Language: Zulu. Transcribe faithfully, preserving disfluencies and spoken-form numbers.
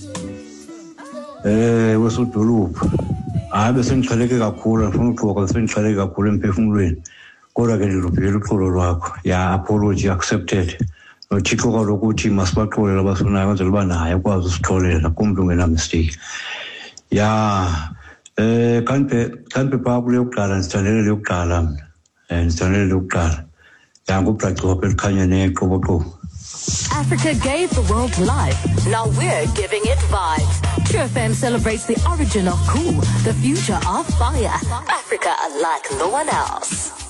Eh wesedolophu. Hayi bese ngixheleke kakhulu ngifuna ukuxoxa bese ngixheleke kakhulu emphefumulweni. Kodwa ke ngiluphela uxolo lwakho. Ya apology accepted. Nothixo kaloku uthi masibaxolele abasunayo kwenzela uba naye akwazi usitholela kumntu ungena mistake. Ya eh kanti kanti phaa kule yokuqala ndithandele leyokuqala mina. Eh ndithandele leyokuqala. Ya ngubhaqophe elikhanya neqoboqobo. Africa gave the world life. Now we're giving it vibes. True F M celebrates the origin of cool, the future of fire. Africa unlike no one else.